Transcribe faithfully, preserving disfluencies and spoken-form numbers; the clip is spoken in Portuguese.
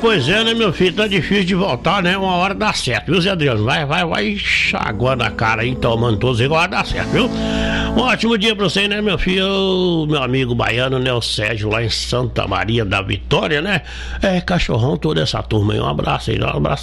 pois é, né, meu filho? Tá difícil de voltar, né? Uma hora dá certo, viu, Zé Adriano? Vai, vai, vai chaguando a cara aí, tomando todos igual, dá certo, viu? Um ótimo dia pra você, né, meu filho? Meu amigo baiano, né, o Sérgio, lá em Santa Maria da Vitória, né? É, cachorrão, toda essa turma aí. Um abraço aí, um abraço.